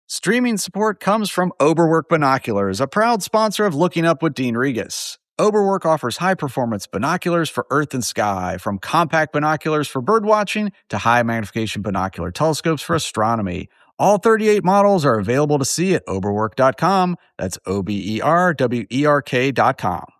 Streaming support comes from Oberwerk Binoculars, a proud sponsor of Looking Up with Dean Regas. Oberwerk offers high-performance binoculars for earth and sky, from compact binoculars for birdwatching to high-magnification binocular telescopes for astronomy. All 38 models are available to see at oberwerk.com. That's Oberwerk.com.